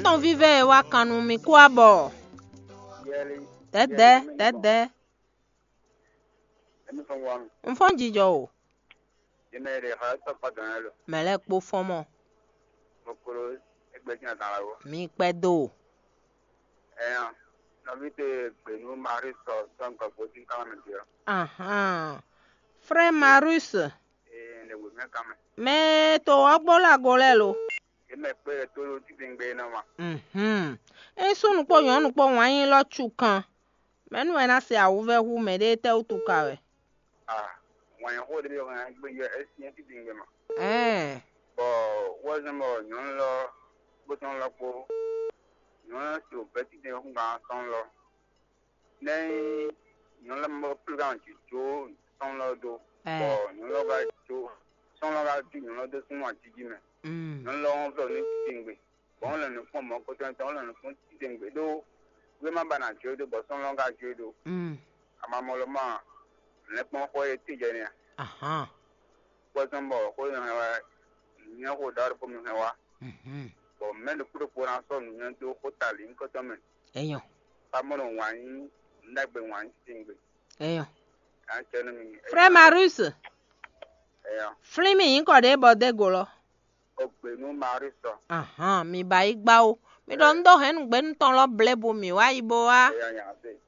Tonton vive wa kanu mi kwa bo. Dede. Mfon jijo o. Mele po fomo. Mi pedo. Frère Marus. Me to agbola golelo. Sunu po yon po wan yin lo chukan. Menu ena se awuve hu me de te utukawe. Wan ho de yo gbe yo SNT dingbe ma. Wasn't more yon lo but on la po. Yon so beti de hunga son lo. Nei yon la mo program ti jo son lo do. Yon lo ga jo son lo ga ti yon lo do sun wa ti ji me. Yon lo on flo ni dingbe. Bon le no fo mo ko tan le no fo ti dingbe do. We ma bana jo do bo son lo ga jo do. Ama mo lo ma le pon ko e ti je ni. Wasn't more ko yon wa ni ko dar ko mi wa. Men the put for our son and do hotel in Cotaman. Pamono wine, never one thing. Frère Marus. Flimi in code about de golo. No Marisa. Mi ba igba o. Mi don do hen gben ton lo blebo mi wa ibo wa.